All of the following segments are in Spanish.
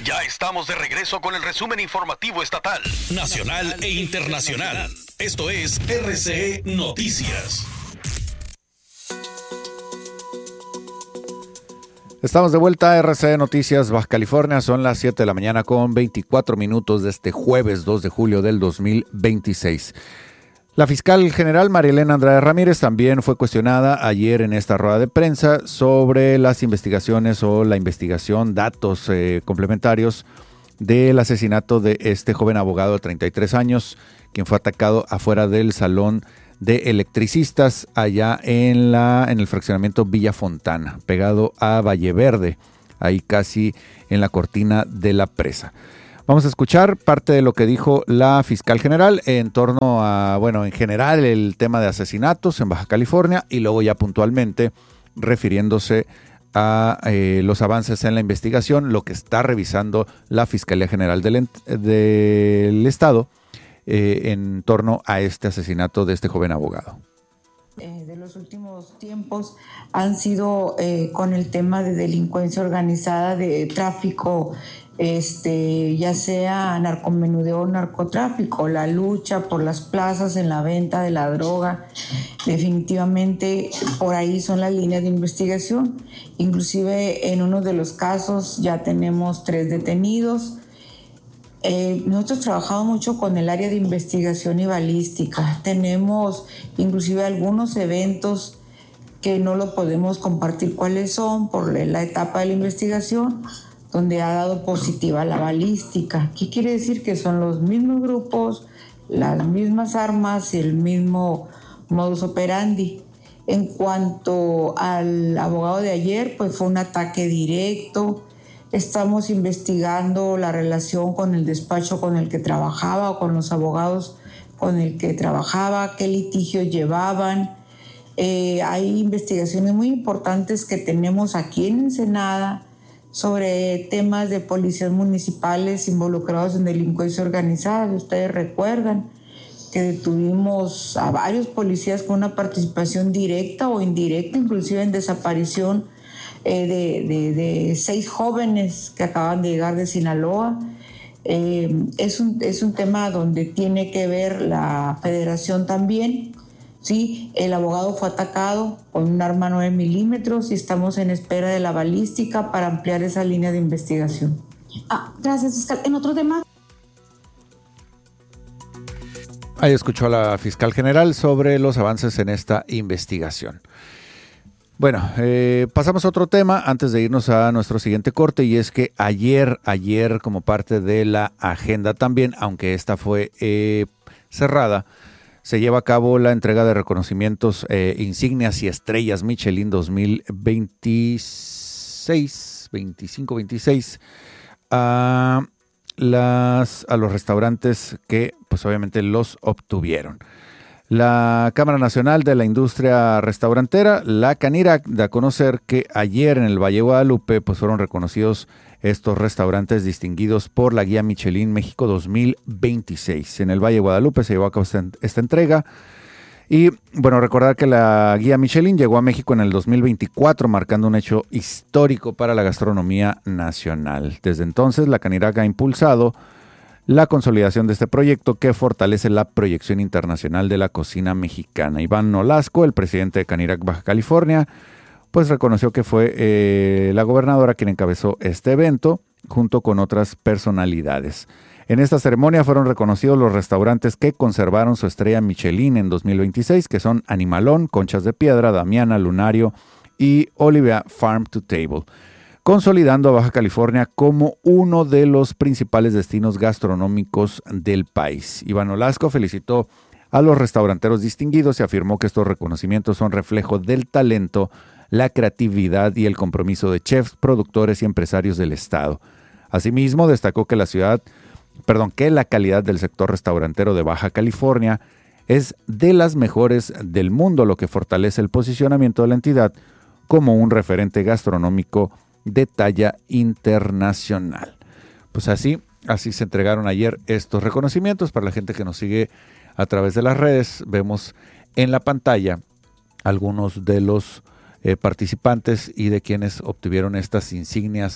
Ya estamos de regreso con el resumen informativo estatal, nacional e internacional. Esto es RCE Noticias. Estamos de vuelta a RCE Noticias Baja California. Son las 7 de la mañana con 24 minutos de este jueves 2 de julio del 2026. La fiscal general Marilena Andrade Ramírez también fue cuestionada ayer en esta rueda de prensa sobre las investigaciones o la investigación, datos complementarios del asesinato de este joven abogado de 33 años, quien fue atacado afuera del salón de electricistas allá en el fraccionamiento Villa Fontana, pegado a Valle Verde, ahí casi en la cortina de la presa. Vamos a escuchar parte de lo que dijo la fiscal general en torno a, en general el tema de asesinatos en Baja California y luego ya puntualmente refiriéndose a los avances en la investigación, lo que está revisando la Fiscalía General del Estado en torno a este asesinato de este joven abogado. De los últimos tiempos han sido con el tema de delincuencia organizada, de tráfico, ya sea narcomenudeo o narcotráfico, la lucha por las plazas en la venta de la droga. Definitivamente por ahí son las líneas de investigación. Inclusive en uno de los casos ya tenemos 3 detenidos. Nosotros trabajamos mucho con el área de investigación y balística. Tenemos inclusive algunos eventos que no lo podemos compartir cuáles son por la etapa de la investigación, donde ha dado positiva la balística. ¿Qué quiere decir? Que son los mismos grupos, las mismas armas y el mismo modus operandi. En cuanto al abogado de ayer, pues fue un ataque directo. Estamos investigando la relación con el despacho con el que trabajaba o con los abogados con el que trabajaba, qué litigios llevaban. Hay investigaciones muy importantes que tenemos aquí en Ensenada sobre temas de policías municipales involucrados en delincuencia organizada. Ustedes recuerdan que detuvimos a varios policías con una participación directa o indirecta, inclusive en desaparición de 6 jóvenes que acaban de llegar de Sinaloa. Es un tema donde tiene que ver la federación también. Sí, el abogado fue atacado con un arma 9 milímetros y estamos en espera de la balística para ampliar esa línea de investigación. Gracias, fiscal. En otro tema. Ahí escuchó a la fiscal general sobre los avances en esta investigación. Bueno, pasamos a otro tema antes de irnos a nuestro siguiente corte, y es que ayer como parte de la agenda también, aunque esta fue cerrada, se lleva a cabo la entrega de reconocimientos, insignias y estrellas Michelin 2026, 25-26 a los restaurantes que pues obviamente los obtuvieron. La Cámara Nacional de la Industria Restaurantera, la CANIRAC, da a conocer que ayer en el Valle de Guadalupe pues fueron reconocidos estos restaurantes distinguidos por la Guía Michelin México 2026. En el Valle de Guadalupe se llevó a cabo esta entrega. Y bueno, recordar que la Guía Michelin llegó a México en el 2024, marcando un hecho histórico para la gastronomía nacional. Desde entonces, la CANIRAC ha impulsado la consolidación de este proyecto que fortalece la proyección internacional de la cocina mexicana. Iván Nolasco, el presidente de CANIRAC Baja California, pues reconoció que fue la gobernadora quien encabezó este evento junto con otras personalidades. En esta ceremonia fueron reconocidos los restaurantes que conservaron su estrella Michelin en 2026, que son Animalón, Conchas de Piedra, Damiana, Lunario y Olivia Farm to Table, consolidando a Baja California como uno de los principales destinos gastronómicos del país. Iván Nolasco felicitó a los restauranteros distinguidos y afirmó que estos reconocimientos son reflejo del talento, la creatividad y el compromiso de chefs, productores y empresarios del estado. Asimismo, destacó que la calidad del sector restaurantero de Baja California es de las mejores del mundo, lo que fortalece el posicionamiento de la entidad como un referente gastronómico de talla internacional. Pues así se entregaron ayer estos reconocimientos. Para la gente que nos sigue a través de las redes, vemos en la pantalla algunos de los participantes y de quienes obtuvieron estas insignias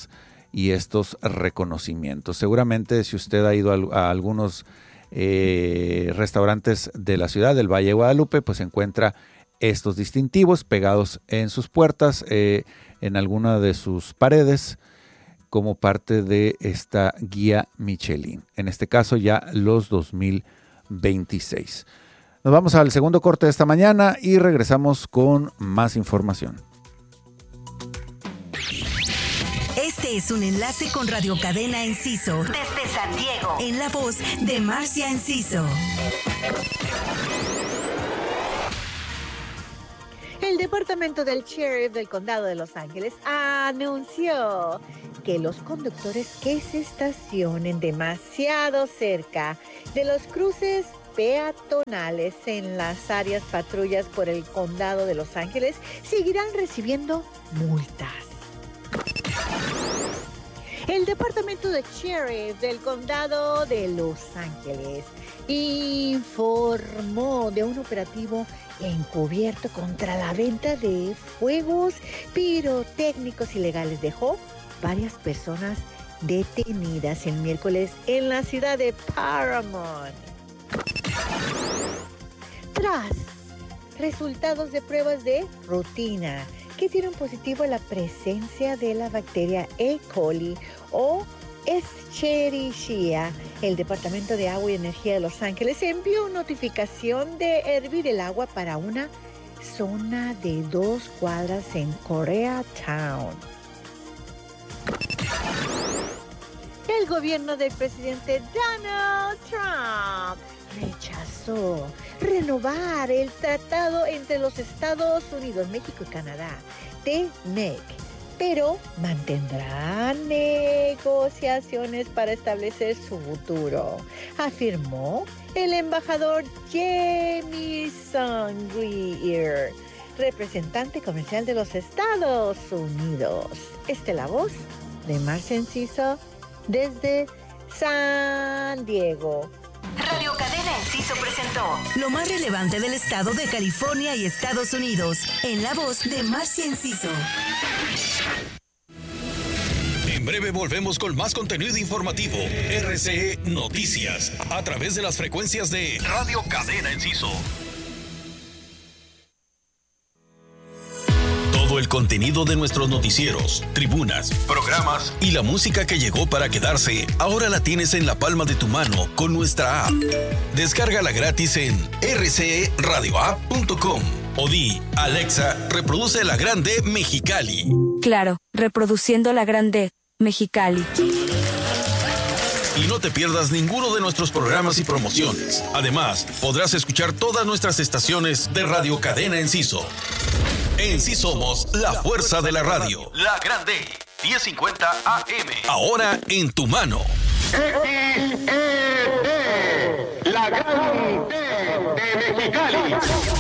y estos reconocimientos. Seguramente si usted ha ido a algunos restaurantes de la ciudad del Valle de Guadalupe, pues encuentra estos distintivos pegados en sus puertas, en alguna de sus paredes, como parte de esta guía Michelin. En este caso ya los 2026. Nos vamos al segundo corte de esta mañana y regresamos con más información. Este es un enlace con Radio Cadena Enciso, desde San Diego, en la voz de Marcia Enciso. El Departamento del Sheriff del Condado de Los Ángeles anunció que los conductores que se estacionen demasiado cerca de los cruces peatonales en las áreas patrullas por el Condado de Los Ángeles seguirán recibiendo multas. El Departamento de Sheriff del Condado de Los Ángeles informó de un operativo encubierto contra la venta de fuegos pirotécnicos ilegales. Dejó varias personas detenidas el miércoles en la ciudad de Paramount. Tras resultados de pruebas de rutina que dieron positivo a la presencia de la bacteria E. coli o Escherichia, el Departamento de Agua y Energía de Los Ángeles envió notificación de hervir el agua para una zona de 2 cuadras en Koreatown. El gobierno del presidente Donald Trump rechazó renovar el tratado entre los Estados Unidos, México y Canadá, TMEC, pero mantendrá negociaciones para establecer su futuro, afirmó el embajador Jamieson Greer, representante comercial de los Estados Unidos. Esta es la voz de Marcia Enciso desde San Diego. Radio Cadena Enciso presentó lo más relevante del estado de California y Estados Unidos, en la voz de Marcia Enciso. En breve volvemos con más contenido informativo. RCE Noticias, a través de las frecuencias de Radio Cadena Enciso. Todo el contenido de nuestros noticieros, tribunas, programas y la música que llegó para quedarse, ahora la tienes en la palma de tu mano con nuestra app. Descárgala gratis en rcradioapp.com o di, Alexa, reproduce La Grande Mexicali. Claro, reproduciendo La Grande Mexicali. Y no te pierdas ninguno de nuestros programas y promociones. Además, podrás escuchar todas nuestras estaciones de Radio Cadena Enciso. En sí somos la fuerza de la radio. La Grande, 1050 AM. Ahora en tu mano. La Grande de Mexicali.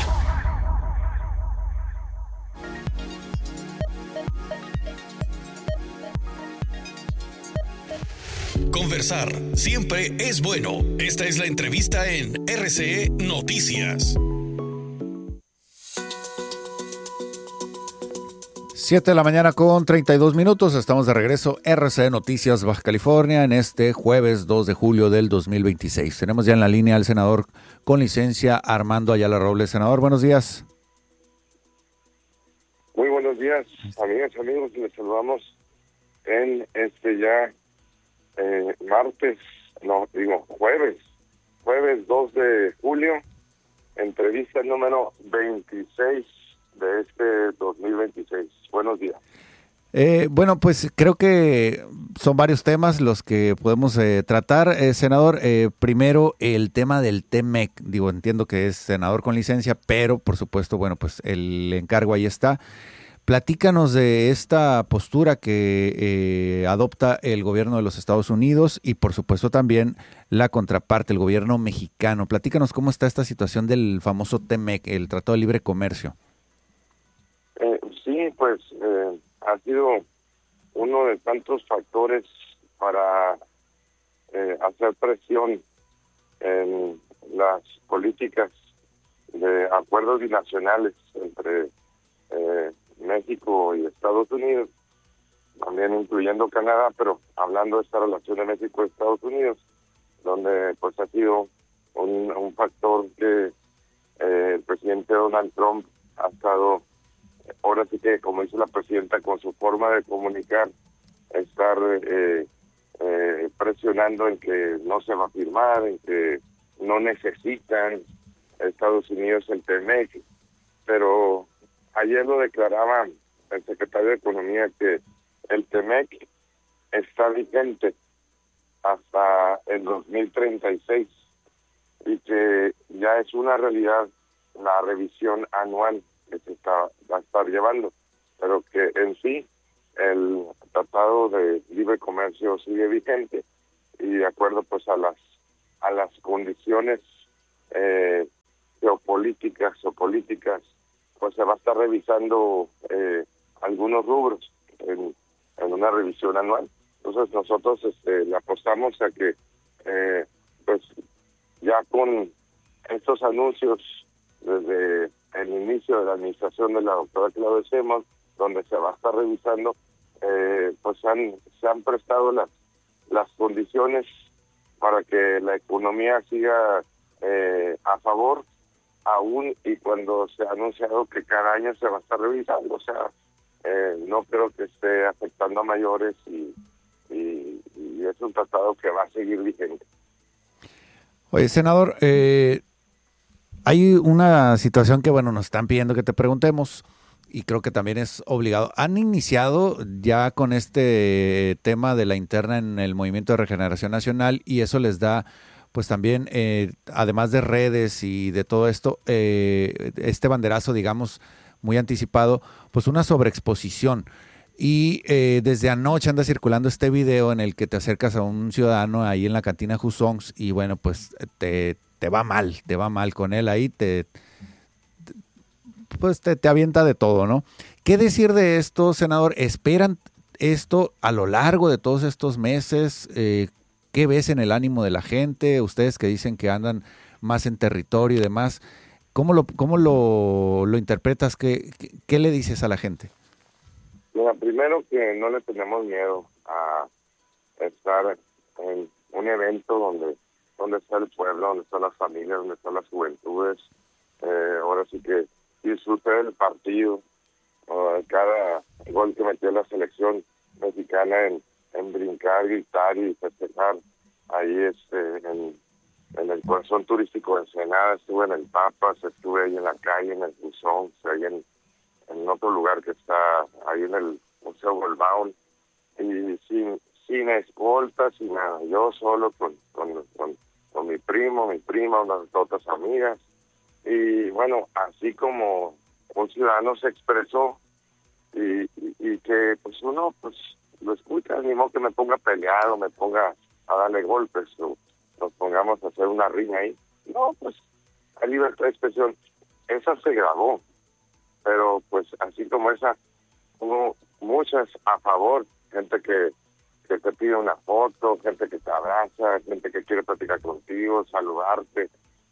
Conversar siempre es bueno. Esta es la entrevista en RCE Noticias. 7 de la mañana con 32 minutos. Estamos de regreso. RCE Noticias Baja California en este jueves 2 de julio del 2026. Tenemos ya en la línea al senador con licencia Armando Ayala Robles. Senador, buenos días. Muy buenos días, amigas y amigos. Les saludamos en jueves 2 de julio, entrevista número 26 de este 2026. Buenos días. Bueno, pues creo que son varios temas los que podemos tratar. Senador, primero el tema del TMEC. Digo, entiendo que es senador con licencia, pero por supuesto, bueno, pues el encargo ahí está. Platícanos de esta postura que adopta el gobierno de los Estados Unidos y por supuesto también la contraparte, el gobierno mexicano. Platícanos cómo está esta situación del famoso TMEC, el Tratado de Libre Comercio. Sí, pues ha sido uno de tantos factores para hacer presión en las políticas de acuerdos binacionales entre México y Estados Unidos, también incluyendo Canadá, pero hablando de esta relación de México y Estados Unidos, donde pues ha sido un factor que el presidente Donald Trump ha estado, ahora sí que como dice la presidenta, con su forma de comunicar, estar presionando en que no se va a firmar, en que no necesitan Estados Unidos el TEMEC, pero ayer lo declaraba el secretario de Economía que el TEMEC está vigente hasta el 2036 y que ya es una realidad la revisión anual que se va a estar llevando, pero que en sí el Tratado de Libre Comercio sigue vigente y de acuerdo pues a las condiciones geopolíticas o políticas, pues se va a estar revisando algunos rubros en una revisión anual. Entonces nosotros le apostamos a que pues ya con estos anuncios desde el inicio de la administración de la doctora Claudia Sheinbaum, donde se va a estar revisando, pues se han prestado las condiciones para que la economía siga a favor, aún y cuando se ha anunciado que cada año se va a estar revisando. O sea, no creo que esté afectando a mayores y es un tratado que va a seguir vigente. Oye, senador, hay una situación que, bueno, nos están pidiendo que te preguntemos y creo que también es obligado. ¿Han iniciado ya con este tema de la interna en el Movimiento de Regeneración Nacional y eso les da, pues también, además de redes y de todo esto, este banderazo, digamos, muy anticipado, pues una sobreexposición? Y desde anoche anda circulando este video en el que te acercas a un ciudadano ahí en la cantina Husongs y bueno, pues te va mal con él ahí, te avienta de todo, ¿no? ¿Qué decir de esto, senador? ¿Esperan esto a lo largo de todos estos meses? ¿Qué ves en el ánimo de la gente? Ustedes que dicen que andan más en territorio y demás, ¿cómo lo interpretas? ¿Qué le dices a la gente? Mira, primero que no le tenemos miedo a estar en un evento donde está el pueblo, donde están las familias, donde están las juventudes. Ahora sí que disfruté del partido, cada gol que metió la selección mexicana en brincar, gritar y festejar. Ahí en el corazón turístico de Ensenada, estuve en el Papas, estuve ahí en la calle, en el Buzón, ahí en otro lugar que está ahí en el Museo Goldbaum, y sin escolta, sin nada, yo solo con mi primo, mi prima, unas otras amigas, y bueno, así como un ciudadano se expresó y que pues uno pues lo escucha, ni modo que me ponga peleado, me ponga a darle golpes o nos pongamos a hacer una riña ahí. No, pues hay libertad de expresión. Esa se grabó, pero pues así como esa, hubo muchas a favor, gente que te pide una foto, gente que te abraza, gente que quiere platicar contigo, saludarte,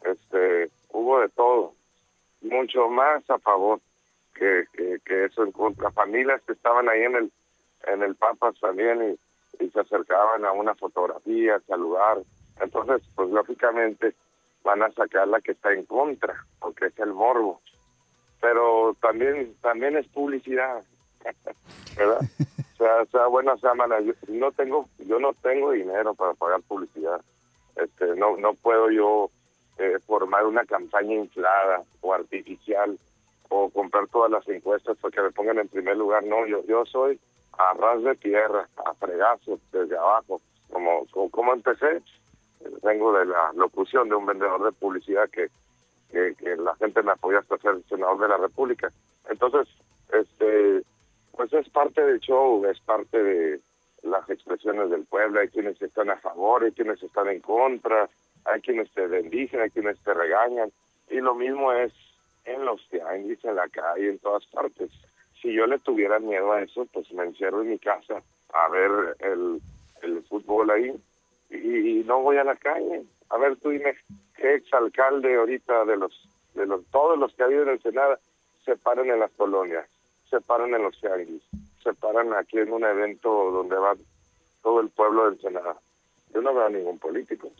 hubo de todo, mucho más a favor que eso en contra. Familias que estaban ahí en el Papas también y se acercaban a una fotografía, a saludar. Entonces, pues lógicamente van a sacar la que está en contra, porque es el morbo. Pero también es publicidad, ¿verdad? Sea buena, sea mala. Yo no tengo dinero para pagar publicidad. No puedo yo formar una campaña inflada o artificial o comprar todas las encuestas porque me pongan en primer lugar. No, yo soy a ras de tierra, a fregazos, desde abajo. Como empecé, vengo de la locución de un vendedor de publicidad que la gente me apoya hasta ser senador de la República. Entonces, pues es parte del show, es parte de las expresiones del pueblo. Hay quienes están a favor, hay quienes están en contra, hay quienes te bendicen, hay quienes te regañan. Y lo mismo es en los tianguis, en la calle, en todas partes. Si yo le tuviera miedo a eso, pues me encierro en mi casa a ver el fútbol ahí y no voy a la calle. A ver, tú dime, ¿qué exalcalde ahorita de todos los que ha habido en Ensenada se paran en las colonias, se paran en los tianguis, se paran aquí en un evento donde va todo el pueblo de Ensenada. Yo no veo a ningún político.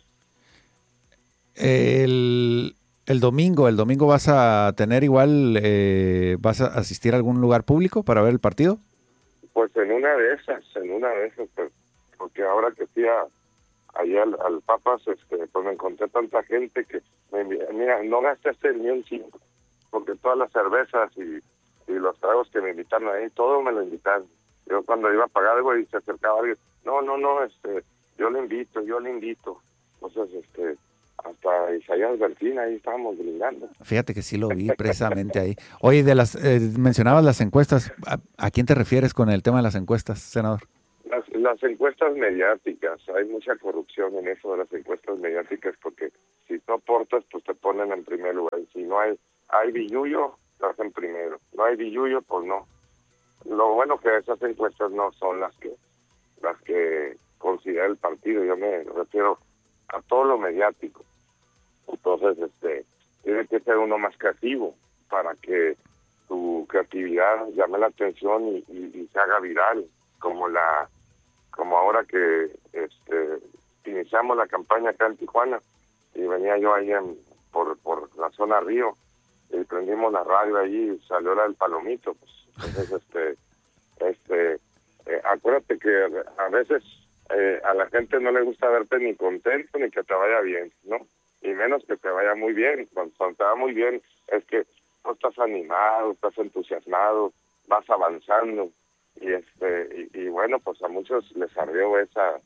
El domingo vas a tener igual, ¿vas a asistir a algún lugar público para ver el partido? Pues en una de esas, pues, porque ahora que fui allí al Papas, pues me encontré tanta gente que, mira, no gastaste ni un 5, porque todas las cervezas y los tragos que me invitaron ahí, todo me lo invitaron. Yo cuando iba a pagar algo y se acercaba alguien, no, yo le invito. Entonces, hasta Isaías Bertín, ahí estábamos brindando. Fíjate que sí lo vi precisamente ahí. Oye, mencionabas las encuestas. ¿A quién te refieres con el tema de las encuestas, senador? Las encuestas mediáticas, hay mucha corrupción en eso de las encuestas mediáticas, porque si no aportas, pues te ponen en primer lugar. Si no hay billullo, estás en primero. No hay billullo, pues no. Lo bueno que esas encuestas no son las que considera el partido. Yo me refiero a todo lo mediático. Entonces, tiene que ser uno más creativo para que tu creatividad llame la atención y se haga viral, como ahora que iniciamos la campaña acá en Tijuana y venía yo ahí por la zona Río y prendimos la radio allí y salió la del Palomito. Pues. Entonces, acuérdate que a veces a la gente no le gusta verte ni contento ni que te vaya bien, ¿no? Y menos que te vaya muy bien. Cuando te va muy bien es que no estás animado, estás entusiasmado, vas avanzando. Y bueno, pues a muchos les ardió esa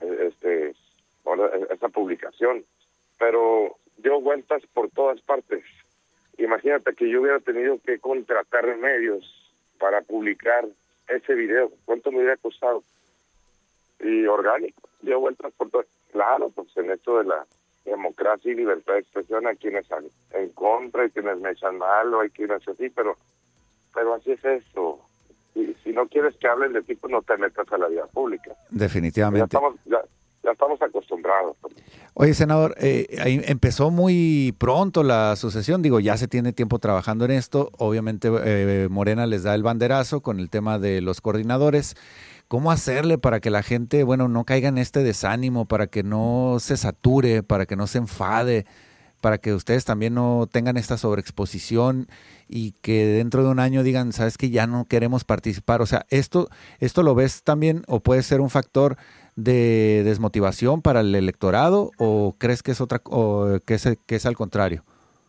publicación. Pero dio vueltas por todas partes. Imagínate que yo hubiera tenido que contratar medios para publicar ese video. ¿Cuánto me hubiera costado? Y orgánico, dio vueltas por todo. Claro, pues en esto de la democracia y libertad de expresión hay quienes están en contra, hay quienes me echan mal, o hay quienes así, pero así es esto. Y si no quieres que hablen de ti, pues no te metas a la vida pública. Definitivamente. Ya estamos acostumbrados. Oye, senador, ahí empezó muy pronto la sucesión, ya se tiene tiempo trabajando en esto, obviamente Morena les da el banderazo con el tema de los coordinadores. ¿Cómo hacerle para que la gente, no caiga en este desánimo, para que no se sature, para que no se enfade, para que ustedes también no tengan esta sobreexposición y que dentro de un año digan, sabes que ya no queremos participar? O sea, esto lo ves también, o puede ser un factor de desmotivación para el electorado, o crees que es que es al contrario?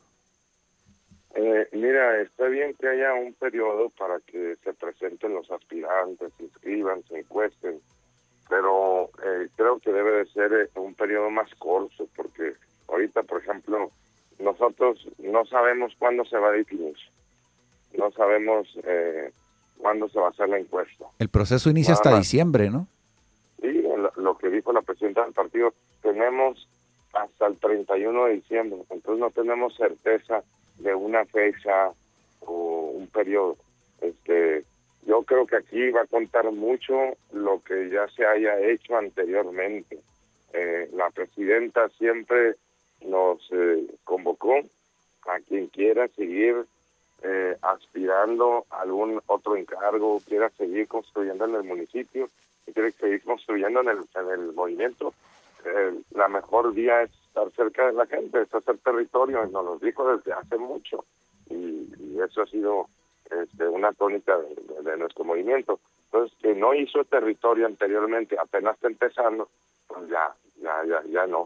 Mira, está bien que haya un periodo para que se presenten los aspirantes, se inscriban, se encuesten, pero creo que debe de ser un periodo más corto, porque ahorita, por ejemplo, nosotros no sabemos cuándo se va a definir, no sabemos cuándo se va a hacer la encuesta. El proceso inicia hasta diciembre, ¿no? Sí, lo que dijo la presidenta del partido, tenemos hasta el 31 de diciembre, entonces no tenemos certeza de una fecha o un periodo. Yo creo que aquí va a contar mucho lo que ya se haya hecho anteriormente. La presidenta siempre nos convocó a quien quiera seguir aspirando a algún otro encargo, quiera seguir construyendo en el municipio, quiere seguir construyendo en el movimiento. La mejor vía es estar cerca de la gente, es hacer territorio, y nos lo dijo desde hace mucho, y eso ha sido una tónica de nuestro movimiento. Entonces, que no hizo territorio anteriormente, apenas está empezando, pues ya no.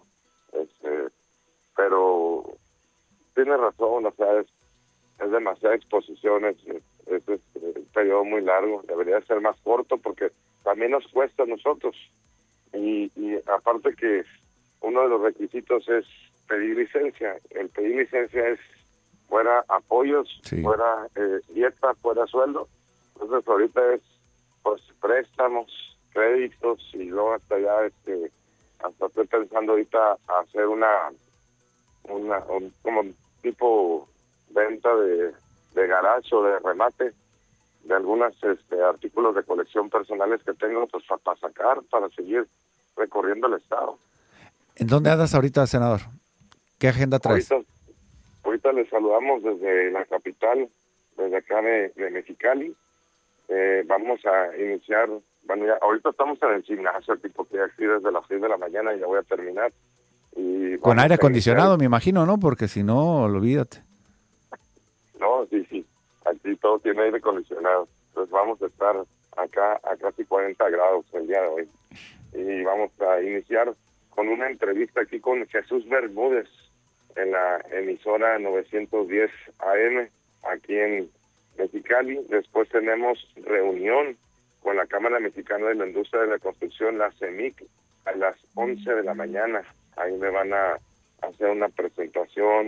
Pero tiene razón, o sea, es demasiada exposición, es un periodo muy largo, debería ser más corto porque también nos cuesta a nosotros. Y aparte que uno de los requisitos es pedir licencia. El pedir licencia es fuera apoyos, sí, fuera dieta, fuera sueldo. Entonces ahorita es pues préstamos, créditos, y luego hasta ya hasta estoy pensando ahorita hacer un como tipo venta de garage o de remate de algunos artículos de colección personales que tengo, pues para sacar, para seguir recorriendo el estado. ¿En dónde andas ahorita, senador? ¿Qué agenda traes? Ahorita les saludamos desde la capital, desde acá de Mexicali, vamos a iniciar, bueno, ya, ahorita estamos en el gimnasio, tipo que aquí desde las 6 de la mañana y ya voy a terminar. Y con aire a acondicionado, iniciar. me imagino, ¿no? Porque si no, olvídate. No, sí, aquí todo tiene aire acondicionado. Entonces vamos a estar acá a casi 40 grados el día de hoy. Y vamos a iniciar con una entrevista aquí con Jesús Bermúdez en la emisora 910 AM aquí en Mexicali. Después tenemos reunión con la Cámara Mexicana de la Industria de la Construcción, la CEMIC, a las 11 de la mañana. Ahí me van a hacer una presentación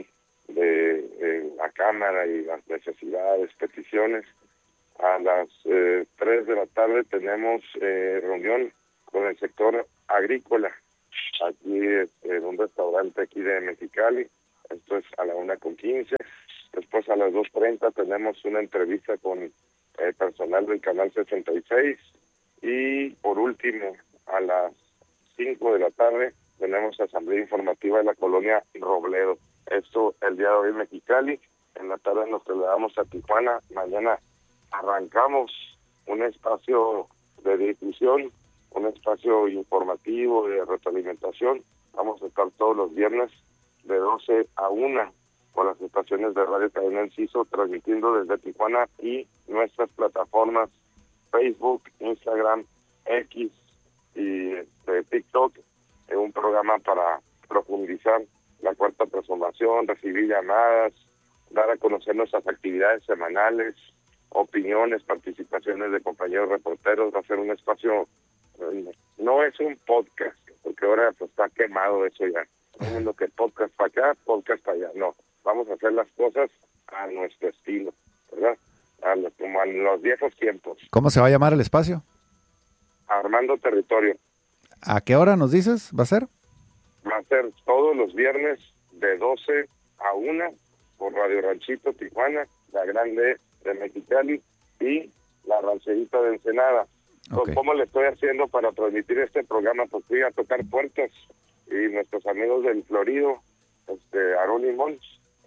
de la Cámara y las necesidades, peticiones. A las 3 de la tarde tenemos reunión con el sector agrícola, aquí en un restaurante aquí de Mexicali. Esto es a la 1:15. Después a las 2:30 tenemos una entrevista con personal del Canal 66. Y por último, a las 5 de la tarde tenemos asamblea informativa de la colonia Robledo. Esto el día de hoy en Mexicali. En la tarde nos trasladamos a Tijuana. Mañana arrancamos un espacio de difusión, un espacio informativo de retroalimentación. Vamos a estar todos los viernes de 12 a 1 con las estaciones de Radio Cadena Enciso, transmitiendo desde Tijuana y nuestras plataformas Facebook, Instagram, X y TikTok. Un programa para profundizar la cuarta transformación, recibir llamadas, dar a conocer nuestras actividades semanales, opiniones, participaciones de compañeros reporteros. Va a ser un espacio, no es un podcast, porque ahora pues está quemado eso ya. Todo el mundo que podcast para acá, podcast para allá. No, vamos a hacer las cosas a nuestro estilo, ¿verdad? Como en los viejos tiempos. ¿Cómo se va a llamar el espacio? Armando Territorio. ¿A qué hora nos dices? ¿Va a ser? Va a ser todos los viernes de 12 a 1 por Radio Ranchito Tijuana, la Grande de Mexicali y la Rancherita de Ensenada. Okay. ¿Cómo le estoy haciendo para transmitir este programa? Pues fui a tocar puertas y nuestros amigos del Florido, Aarón y Mons,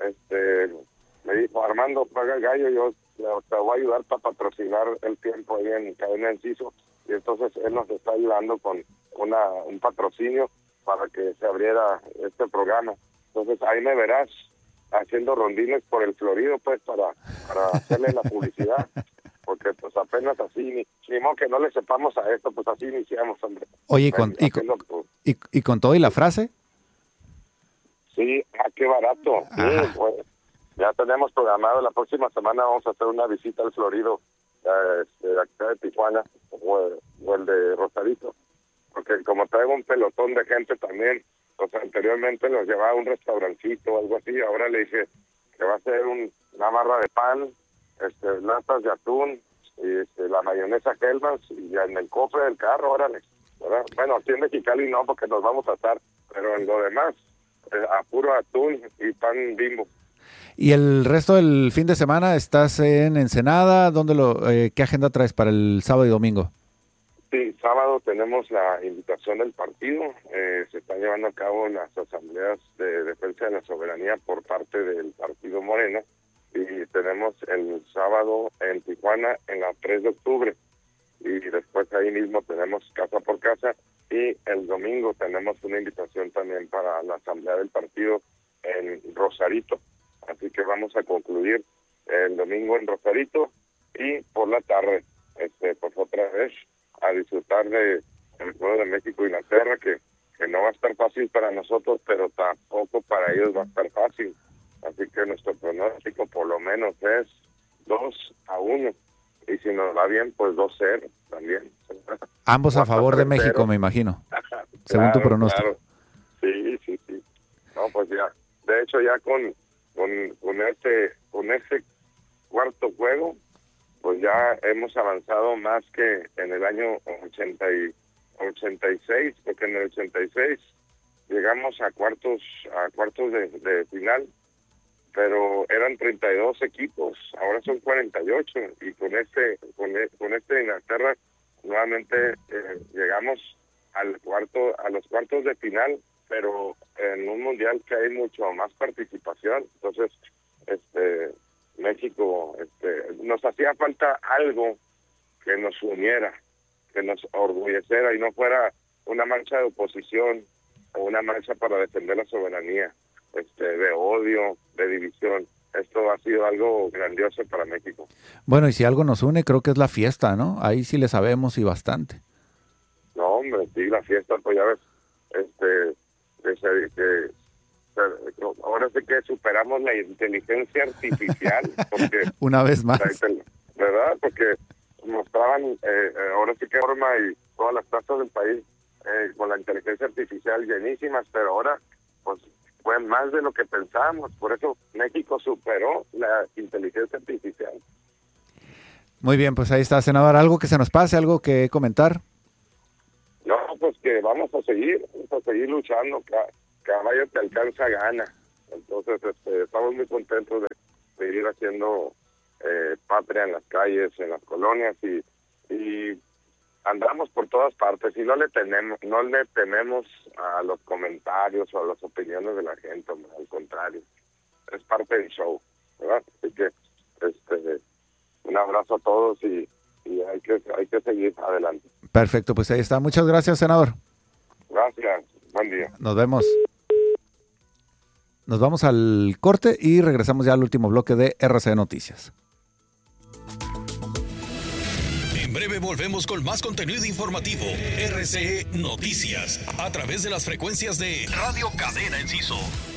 me dijo, Armando, paga el gallo, yo te voy a ayudar para patrocinar el tiempo ahí en Cadena Enciso. Y entonces él nos está ayudando con un patrocinio para que se abriera este programa. Entonces ahí me verás haciendo rondines por el Florido, pues, para hacerle la publicidad, porque pues apenas así, ni modo que no le sepamos a esto, pues así iniciamos, hombre. Oye, ¿y con todo y la frase? Sí, qué barato. Sí, pues, ya tenemos programado, la próxima semana vamos a hacer una visita al Florido, de acá de Tijuana, o el de Rosarito, porque como traigo un pelotón de gente también, pues anteriormente los llevaba a un restaurancito o algo así, ahora le dije que va a ser una barra de pan, latas de atún, y la mayonesa Hellmann's, y en el cofre del carro, órale, ¿verdad? Bueno, aquí en Mexicali no, porque nos vamos a atar, pero en lo demás, a puro atún y pan Bimbo. ¿Y el resto del fin de semana estás en Ensenada? ¿Qué agenda traes para el sábado y domingo? Sí, sábado tenemos la invitación del partido. Se están llevando a cabo las asambleas de defensa de la soberanía por parte del partido Morena. Y tenemos el sábado en Tijuana en la 3 de octubre. Y después ahí mismo tenemos casa por casa. Y el domingo tenemos una invitación también para la asamblea del partido en Rosarito. Así que vamos a concluir el domingo en Rosarito y por la tarde, pues otra vez a disfrutar del juego de México-Inglaterra, que no va a estar fácil para nosotros, pero tampoco para ellos va a estar fácil. Así que nuestro pronóstico por lo menos es 2-1. Y si nos va bien, pues 2-0 también. Ambos a favor de México, me imagino, según tu pronóstico. Claro. Sí. No, pues ya. De hecho, ya con ese cuarto juego, pues ya hemos avanzado más que en el año 86, porque en el 86 llegamos a cuartos de final, pero eran 32 equipos, ahora son 48, y con este Inglaterra nuevamente llegamos a los cuartos de final, pero en un mundial que hay mucho más participación. Entonces México nos hacía falta algo que nos uniera, que nos orgulleciera y no fuera una marcha de oposición o una marcha para defender la soberanía, de odio, de división. Esto ha sido algo grandioso para México. Bueno, y si algo nos une, creo que es la fiesta, ¿no? Ahí sí le sabemos y bastante. No, hombre, sí, la fiesta, pues ya ves, ahora sí que superamos la inteligencia artificial, porque una vez más, ¿verdad? Porque mostraban ahora sí que forma y todas las plazas del país con la inteligencia artificial llenísimas, pero ahora pues fue más de lo que pensábamos, por eso México superó la inteligencia artificial. Muy bien, pues ahí está, senador. ¿Algo que se nos pase, algo que comentar? No, pues que vamos a seguir luchando, caballo que alcanza gana. Entonces estamos muy contentos de seguir haciendo patria en las calles, en las colonias y andamos por todas partes y no le tememos a los comentarios o a las opiniones de la gente, hombre, al contrario, es parte del show, ¿verdad? Así que un abrazo a todos y hay que seguir adelante. Perfecto, pues ahí está. Muchas gracias, senador. Gracias, buen día. Nos vemos. Nos vamos al corte y regresamos ya al último bloque de RCE Noticias. En breve volvemos con más contenido informativo. RCE Noticias, a través de las frecuencias de Radio Cadena Enciso.